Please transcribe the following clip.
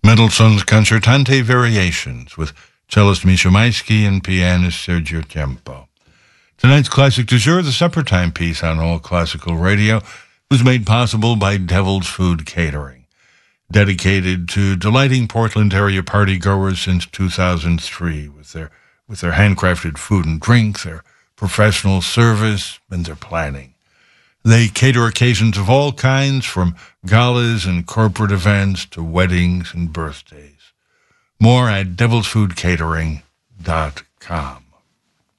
Mendelssohn's Concertante Variations with cellist Misha Maisky and pianist Sergio Tempo. Tonight's classic du jour, the supper time piece on All Classical Radio, was made possible by Devil's Food Catering, dedicated to delighting Portland area partygoers since 2003 with their handcrafted food and drink, their professional service, and their planning. They cater occasions of all kinds, from galas and corporate events to weddings and birthdays. More at devilsfoodcatering.com.